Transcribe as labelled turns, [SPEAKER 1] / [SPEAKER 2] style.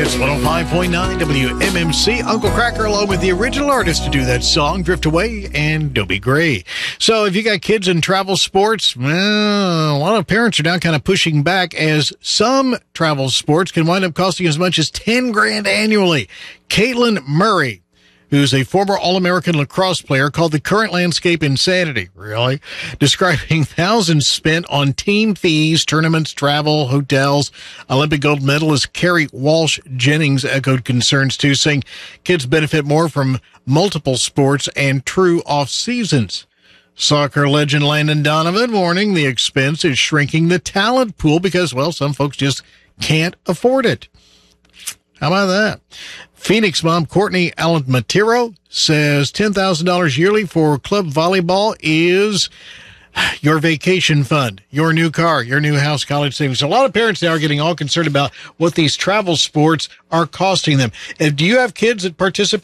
[SPEAKER 1] It's 105.9 WMMC. Uncle Cracker along with the original artist to do that song, Drift Away and Dobie Gray. So if you got kids in travel sports, well, a lot of parents are now kind of pushing back as some travel sports can wind up costing as much as $10,000 annually. Caitlin Murray, who's a former All-American lacrosse player, called the current landscape insanity, really, describing thousands spent on team fees, tournaments, travel, hotels. Olympic gold medalist Carrie Walsh Jennings echoed concerns, too, saying kids benefit more from multiple sports and true off-seasons. Soccer legend Landon Donovan warning the expense is shrinking the talent pool because, well, some folks just can't afford it. How about that? Phoenix mom Courtney Allen-Matiro says $10,000 yearly for club volleyball is your vacation fund, your new car, your new house, college savings. So a lot of parents now are getting all concerned about what these travel sports are costing them. Do you have kids that participate